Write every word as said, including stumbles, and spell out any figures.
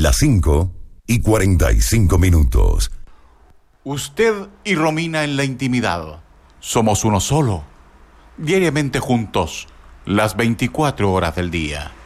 Las cinco y cuarenta y cinco minutos. Usted y Romina en la intimidad. Somos uno solo. Diariamente juntos, las veinticuatro horas del día.